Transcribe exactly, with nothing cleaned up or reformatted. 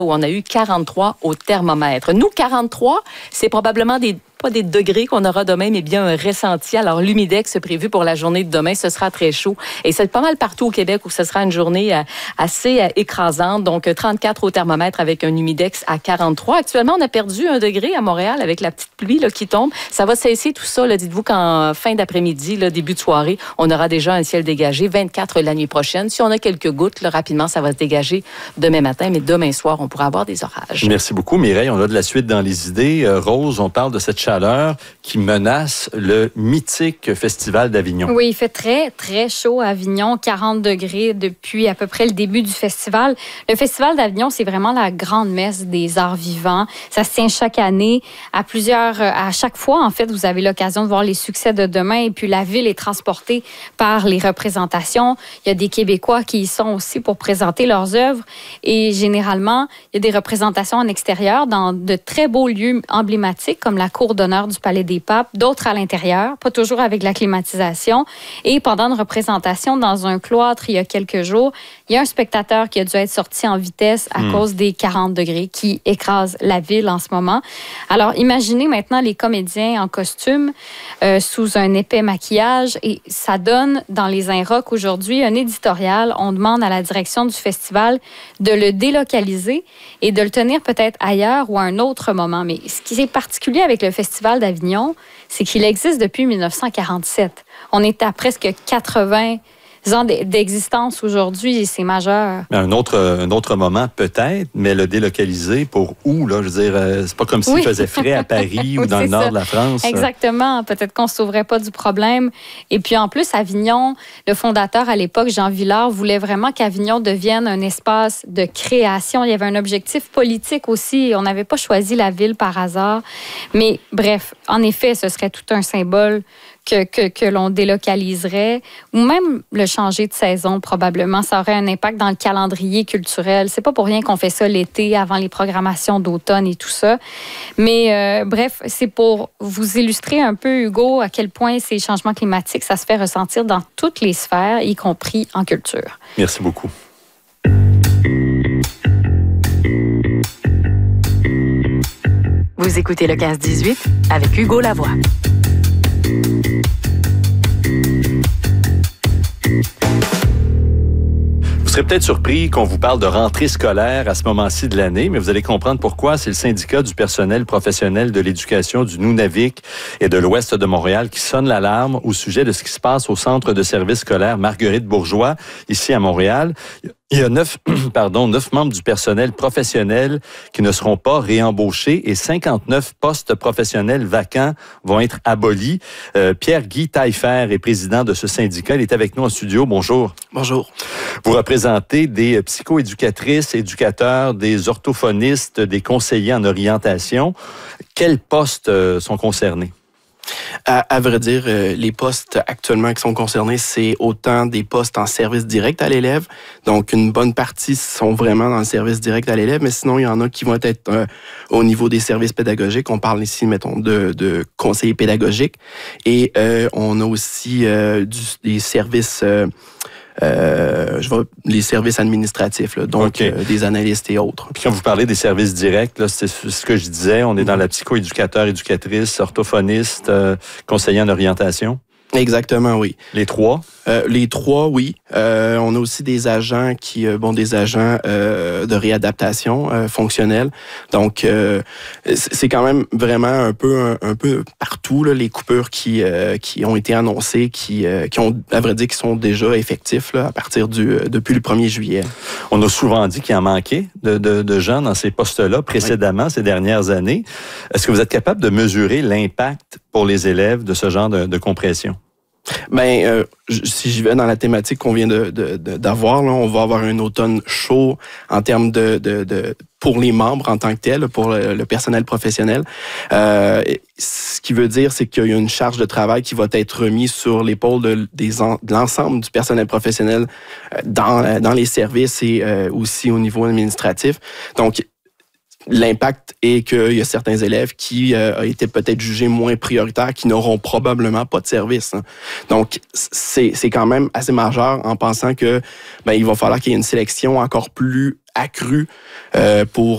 où on a eu quarante-trois au thermomètre. Nous, quarante-trois, c'est probablement des pas des degrés qu'on aura demain, mais bien un ressenti. Alors, l'humidex prévu pour la journée de demain, ce sera très chaud. Et c'est pas mal partout au Québec où ce sera une journée assez écrasante. Donc, trente-quatre au thermomètre avec un humidex à quarante-trois. Actuellement, on a perdu un degré à Montréal avec la petite pluie là, qui tombe. Ça va cesser tout ça. Là. Dites-vous qu'en fin d'après-midi, là, début de soirée, on aura déjà un ciel dégagé. vingt-quatre la nuit prochaine. Si on a quelques gouttes, là, rapidement, ça va se dégager demain matin. Mais demain soir, on pourra avoir des orages. Merci beaucoup, Mireille. On a de la suite dans les idées. Euh, Rose, on parle de cette chaleur qui menace le mythique Festival d'Avignon. Oui, il fait très, très chaud à Avignon, quarante degrés depuis à peu près le début du festival. Le Festival d'Avignon, c'est vraiment la grande messe des arts vivants. Ça se tient chaque année. À plusieurs, à chaque fois, en fait, vous avez l'occasion de voir les succès de demain et puis la ville est transportée par les représentations. Il y a des Québécois qui y sont aussi pour présenter leurs œuvres et généralement, il y a des représentations en extérieur dans de très beaux lieux emblématiques comme la cour d'honneur du Palais des Papes, d'autres à l'intérieur, pas toujours avec la climatisation. Et pendant une représentation dans un cloître il y a quelques jours, il y a un spectateur qui a dû être sorti en vitesse à mmh. cause des quarante degrés qui écrasent la ville en ce moment. Alors, imaginez maintenant les comédiens en costume euh, sous un épais maquillage et ça donne dans les Inrocks aujourd'hui un éditorial. On demande à la direction du festival de le délocaliser et de le tenir peut-être ailleurs ou à un autre moment. Mais ce qui est particulier avec le Festival d'Avignon, c'est qu'il existe depuis dix-neuf cent quarante-sept. On est à presque quatre-vingts ans d'existence aujourd'hui et c'est majeur. Un autre, un autre moment peut-être, mais le délocaliser pour où? Là? Je veux dire, c'est pas comme s'il oui. faisait frais à Paris ou dans le nord ça. de la France. Exactement. Peut-être qu'on ne sauverait pas du problème. Et puis en plus, Avignon, le fondateur à l'époque, Jean Villard, voulait vraiment qu'Avignon devienne un espace de création. Il y avait un objectif politique aussi. On n'avait pas choisi la ville par hasard. Mais bref, en effet, ce serait tout un symbole que, que, que l'on délocaliserait ou même le changer de saison probablement. Ça aurait un impact dans le calendrier culturel. C'est pas pour rien qu'on fait ça l'été avant les programmations d'automne et tout ça. Mais euh, bref, c'est pour vous illustrer un peu, Hugo, à quel point ces changements climatiques, ça se fait ressentir dans toutes les sphères, y compris en culture. Merci beaucoup. Vous écoutez le quinze dix-huit avec Hugo Lavoie. Vous serez peut-être surpris qu'on vous parle de rentrée scolaire à ce moment-ci de l'année, mais vous allez comprendre pourquoi. C'est le syndicat du personnel professionnel de l'éducation du Nunavik et de l'Ouest de Montréal qui sonne l'alarme au sujet de ce qui se passe au centre de services scolaires Marguerite Bourgeois, ici à Montréal. Il y a neuf, pardon, neuf membres du personnel professionnel qui ne seront pas réembauchés et cinquante-neuf postes professionnels vacants vont être abolis. Euh, Pierre-Guy Taillefer est président de ce syndicat. Il est avec nous en studio. Bonjour. Bonjour. Vous représentez des psychoéducatrices, éducateurs, des orthophonistes, des conseillers en orientation. Quels postes euh, sont concernés? À, à vrai dire, euh, les postes actuellement qui sont concernés, c'est autant des postes en service direct à l'élève. Donc, une bonne partie sont vraiment dans le service direct à l'élève, mais sinon, il y en a qui vont être euh, au niveau des services pédagogiques. On parle ici, mettons, de, de conseillers pédagogiques. Et euh, on a aussi euh, du, des services... Euh, Euh, je vois les services administratifs, là, donc okay. euh, des analystes et autres. Puis quand vous parlez des services directs, là, c'est ce que je disais, on est dans la psychoéducateur, éducatrice, orthophoniste, euh, conseiller en orientation. Exactement, oui. Les trois? Euh, les trois, oui. Euh, on a aussi des agents qui, euh, bon, des agents euh, de réadaptation euh, fonctionnelle. Donc, euh, c'est quand même vraiment un peu, un, un peu partout là, les coupures qui, euh, qui ont été annoncées, qui, euh, qui ont, à vrai dire, qui sont déjà effectifs là, à partir du, euh, depuis le premier juillet. On a souvent dit qu'il en manquait de, de, de gens dans ces postes-là précédemment, oui. ces dernières années. Est-ce que vous êtes capable de mesurer l'impact pour les élèves de ce genre de, de compression? Ben, euh, si j'y vais dans la thématique qu'on vient de, de, de, d'avoir, là, on va avoir un automne chaud en termes de, de, de pour les membres en tant que tel, pour le, le personnel professionnel. Euh, ce qui veut dire, c'est qu'il y a une charge de travail qui va être remise sur l'épaule de, des, de l'ensemble du personnel professionnel dans, dans les services et euh, aussi au niveau administratif. Donc, l'impact est qu'il y a certains élèves qui euh, ont été peut-être jugés moins prioritaires, qui n'auront probablement pas de service. Hein. Donc, c'est, c'est quand même assez majeur en pensant que ben, il va falloir qu'il y ait une sélection encore plus accrue euh, pour